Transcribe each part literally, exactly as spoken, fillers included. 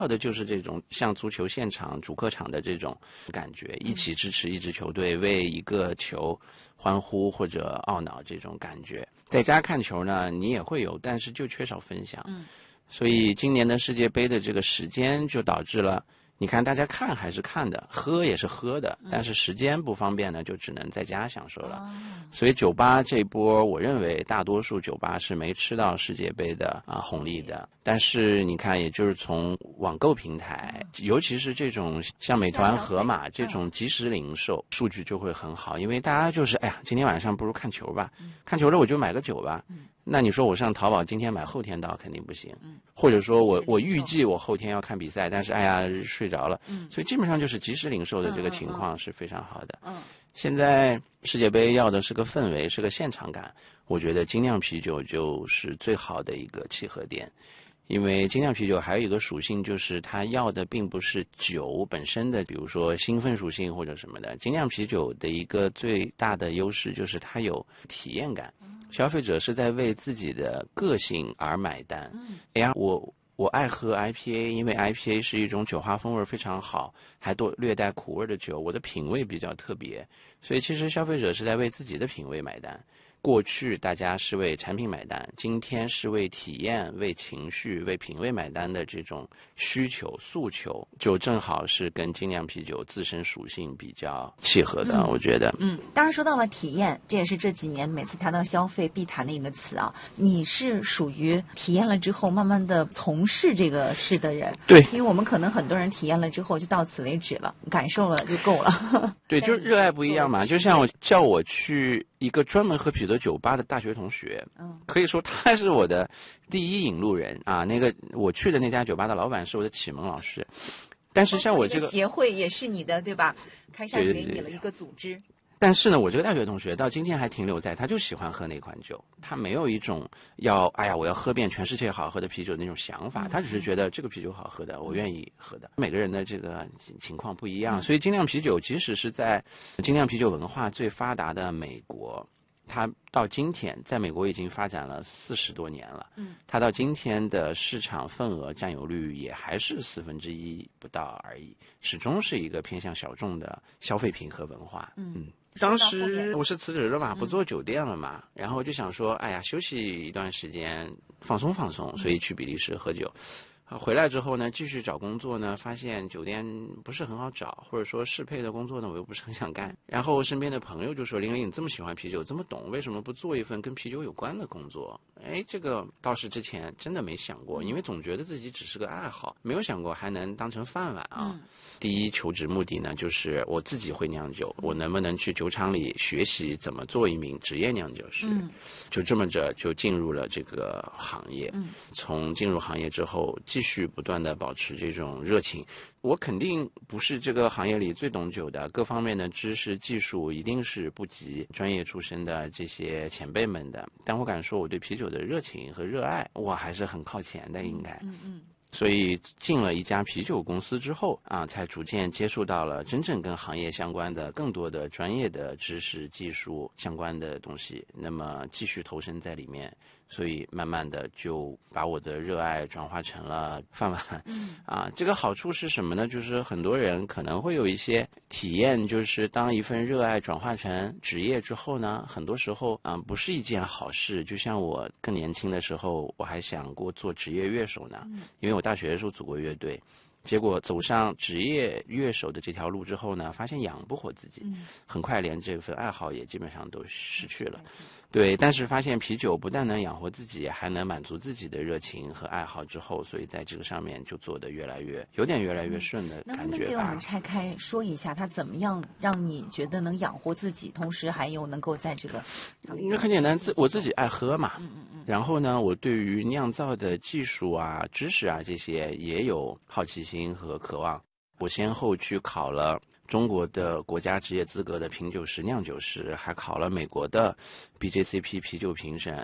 要的就是这种像足球现场主客场的这种感觉，一起支持一支球队，为一个球欢呼或者懊恼这种感觉。在家看球呢，你也会有，但是就缺少分享。嗯，所以今年的世界杯的这个时间就导致了，你看大家看还是看的，喝也是喝的，但是时间不方便呢，就只能在家享受了。所以酒吧这波，我认为大多数酒吧是没吃到世界杯的啊红利的。但是你看，也就是从网购平台，尤其是这种像美团、盒马这种即时零售，数据就会很好，因为大家就是哎呀，今天晚上不如看球吧，看球了我就买个酒吧。那你说我上淘宝今天买后天到肯定不行，或者说我我预计我后天要看比赛，但是哎呀睡着了，所以基本上就是即时零售的这个情况是非常好的。现在世界杯要的是个氛围，是个现场感，我觉得精酿啤酒就是最好的一个契合点。因为精酿啤酒还有一个属性，就是它要的并不是酒本身的，比如说兴奋属性或者什么的。精酿啤酒的一个最大的优势就是它有体验感，消费者是在为自己的个性而买单。哎呀，我我爱喝 I P A， 因为 I P A 是一种酒花风味非常好，还多略带苦味的酒，我的品味比较特别，所以其实消费者是在为自己的品味买单。过去大家是为产品买单，今天是为体验、为情绪、为品味买单的这种需求诉求，就正好是跟精酿啤酒自身属性比较契合的。嗯、我觉得， 嗯，当然说到了体验，这也是这几年每次谈到消费必谈的一个词啊。你是属于体验了之后，慢慢的从事这个事的人， 对， 因为我们可能很多人体验了之后就到此为止了，感受了就够了。 对，就热爱不一样嘛。就像我叫我去一个专门喝啤酒的酒吧的大学同学，嗯，可以说他是我的第一引路人啊。那个我去的那家酒吧的老板是我的启蒙老师，但是像我这个协会也是你的对吧？开上给你了一个组织。对对对， 但是呢，我这个大学同学到今天还停留在，他就喜欢喝那款酒，他没有一种要哎呀我要喝遍全世界好喝的啤酒那种想法，他只是觉得这个啤酒好喝的，我愿意喝的。每个人的这个情况不一样，所以精酿啤酒即使是在精酿啤酒文化最发达的美国，它到今天在美国已经发展了四十多年了，嗯，它到今天的市场份额占有率也还是四分之一不到而已，始终是一个偏向小众的消费品和文化。嗯。嗯，当时我是辞职了嘛，不做酒店了嘛，然后我就想说，哎呀，休息一段时间，放松放松，所以去比利时喝酒。回来之后呢，继续找工作呢，发现酒店不是很好找，或者说适配的工作呢，我又不是很想干。然后身边的朋友就说：“玲玲，你这么喜欢啤酒，这么懂，为什么不做一份跟啤酒有关的工作？”哎，这个倒是之前真的没想过，因为总觉得自己只是个爱好，没有想过还能当成饭碗啊。嗯、第一求职目的呢，就是我自己会酿酒，我能不能去酒厂里学习怎么做一名职业酿酒师？嗯、就这么着就进入了这个行业。嗯、从进入行业之后，继续不断的保持这种热情。我肯定不是这个行业里最懂酒的，各方面的知识技术一定是不及专业出身的这些前辈们的，但我敢说我对啤酒的热情和热爱，我还是很靠前的，应该。嗯嗯。所以进了一家啤酒公司之后啊，才逐渐接触到了真正跟行业相关的更多的专业的知识技术相关的东西，那么继续投身在里面，所以慢慢的就把我的热爱转化成了饭碗。嗯、啊，这个好处是什么呢？就是很多人可能会有一些体验，就是当一份热爱转化成职业之后呢，很多时候啊不是一件好事。就像我更年轻的时候，我还想过做职业乐手呢，因为我大学的时候组过乐队。结果走上职业乐手的这条路之后呢，发现养不活自己，很快连这份爱好也基本上都失去了。对，但是发现啤酒不但能养活自己，还能满足自己的热情和爱好之后，所以在这个上面就做得越来越有点越来越顺的感觉吧。 能不能给我们拆开说一下，它怎么样让你觉得能养活自己，同时还有能够在这个？ 因为很简单，自我自己爱喝嘛，嗯嗯嗯。然后呢，我对于酿造的技术啊、知识啊这些也有好奇心和渴望。我先后去考了中国的国家职业资格的品酒师、酿酒师，还考了美国的 B J C P 啤酒评审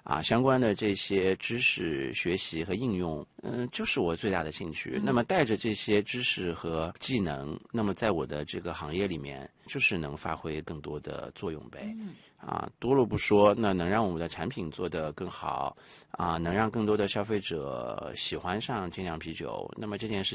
啊相关的这些知识学习和应用，嗯、就是我最大的兴趣。嗯、那么带着这些知识和技能，那么在我的这个行业里面，就是能发挥更多的作用呗。嗯啊，多了不说，那能让我们的产品做得更好，啊，能让更多的消费者喜欢上精酿啤酒，那么这件事